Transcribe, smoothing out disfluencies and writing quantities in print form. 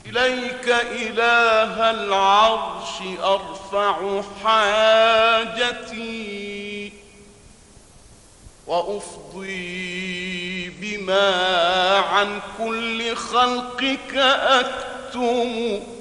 إليك إله العرش أرفع حاجتي، وأفضي بما عن كل خلقك أكتم.